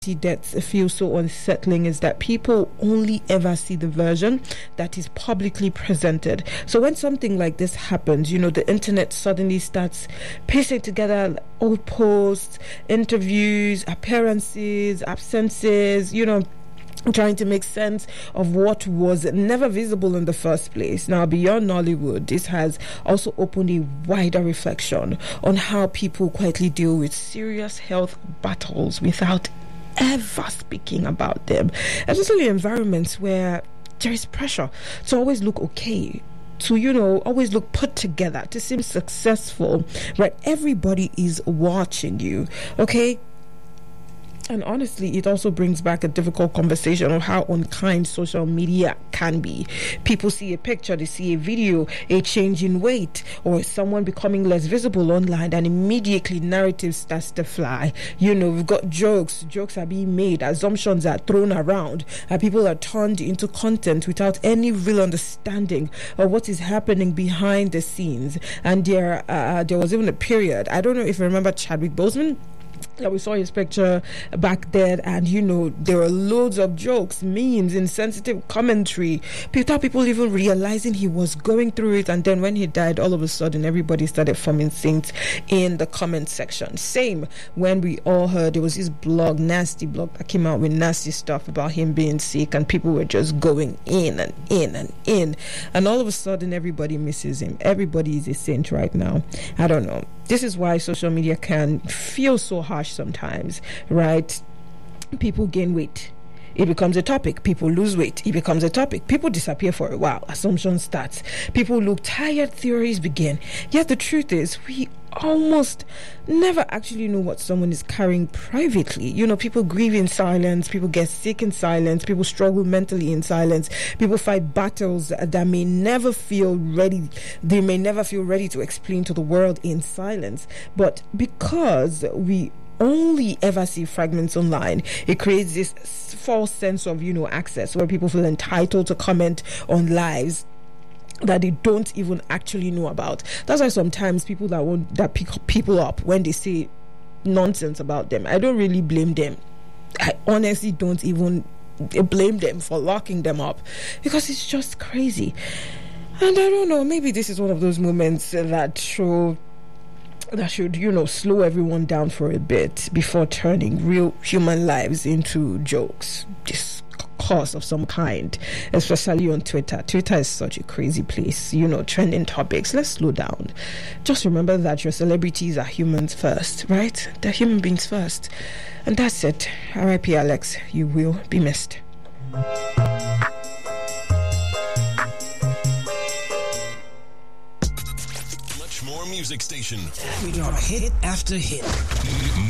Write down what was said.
deaths feel so unsettling is that people only ever see the version that is publicly presented. So when something like this happens, the internet suddenly starts piecing together old posts, interviews, appearances, absences, trying to make sense of what was never visible in the first place. Now, beyond Nollywood, this has also opened a wider reflection on how people quietly deal with serious health battles without ever speaking about them, especially environments where there is pressure to always look okay, to always look put together, to seem successful, right? Everybody is watching you, okay? And honestly, it also brings back a difficult conversation on how unkind social media can be. People see a picture, they see a video, a change in weight, or someone becoming less visible online, and immediately narrative starts to fly. We've got jokes are being made, assumptions are thrown around, and people are turned into content without any real understanding of what is happening behind the scenes. And there was even a period, I don't know if you remember Chadwick Boseman. We saw his picture back then, and there were loads of jokes, memes, insensitive commentary without people even realizing he was going through it. And then when he died, all of a sudden everybody started forming saints in the comment section. Same when we all heard there was this nasty blog that came out with nasty stuff about him being sick, and people were just going in and in and in, and all of a sudden everybody misses him. Everybody is a saint right now. I don't know. This is why social media can feel so harsh sometimes, right? People gain weight, it becomes a topic. People lose weight, it becomes a topic. People disappear for a while, assumption starts. People look tired, theories begin. Yet the truth is, we almost never actually know what someone is carrying privately. People grieve in silence, people get sick in silence, people struggle mentally in silence, people fight battles that they may never feel ready to explain to the world in silence. But because we only ever see fragments online, it creates this false sense of access, where people feel entitled to comment on lives that they don't even actually know about. That's why sometimes people that pick people up when they say nonsense about them, I don't really blame them. I honestly don't even blame them for locking them up, because it's just crazy. And I don't know, maybe this is one of those moments that should slow everyone down for a bit before turning real human lives into jokes, discourse of some kind, especially on Twitter. Twitter is such a crazy place, trending topics. Let's slow down. Just remember that your celebrities are humans first, right? They're human beings first. And that's it. R.I.P. Alex, you will be missed. Music station. We got hit after hit.